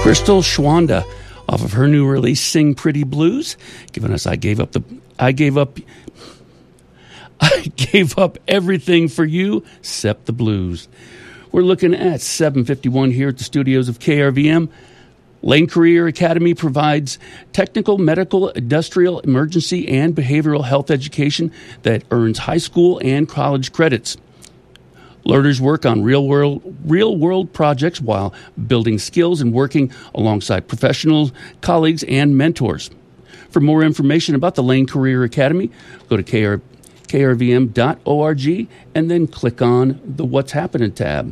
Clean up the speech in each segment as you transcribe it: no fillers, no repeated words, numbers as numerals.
Crystal Schwanda off of her new release Sing Pretty Blues, giving us I gave up everything for you except the blues. We're looking at 7:51 here at the studios of KRVM. Lane Career Academy provides technical, medical, industrial, emergency, and behavioral health education that earns high school and college credits. Learners work on real-world projects while building skills and working alongside professionals, colleagues, and mentors. For more information about the Lane Career Academy, go to krvm.org and then click on the What's Happening tab.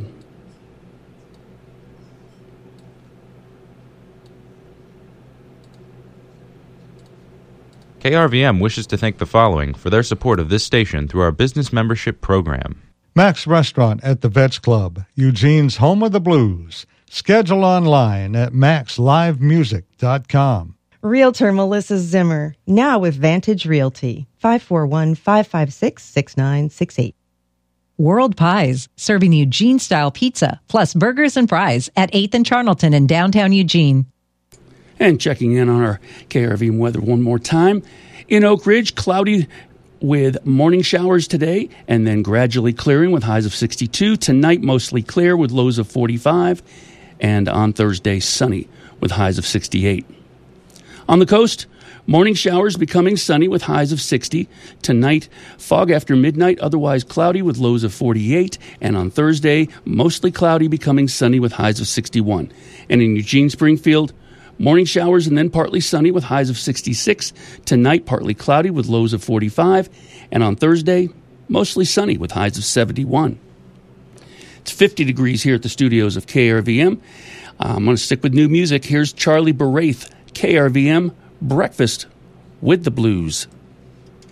KRVM wishes to thank the following for their support of this station through our business membership program. Max Restaurant at the Vets Club, Eugene's home of the blues. Schedule online at maxlivemusic.com. Realtor Melissa Zimmer, now with Vantage Realty, 541-556-6968. World Pies, serving Eugene-style pizza, plus burgers and fries at 8th and Charnelton in downtown Eugene. And checking in on our KRVM weather one more time. In Oak Ridge, cloudy with morning showers today and then gradually clearing with highs of 62. Tonight, mostly clear with lows of 45. And on Thursday, sunny with highs of 68. On the coast, morning showers becoming sunny with highs of 60. Tonight, fog after midnight, otherwise cloudy with lows of 48. And on Thursday, mostly cloudy becoming sunny with highs of 61. And in Eugene, Springfield, morning showers and then partly sunny with highs of 66. Tonight, partly cloudy with lows of 45. And on Thursday, mostly sunny with highs of 71. It's 50 degrees here at the studios of KRVM. I'm going to stick with new music. Here's Charlie Baraith, KRVM, Breakfast with the Blues.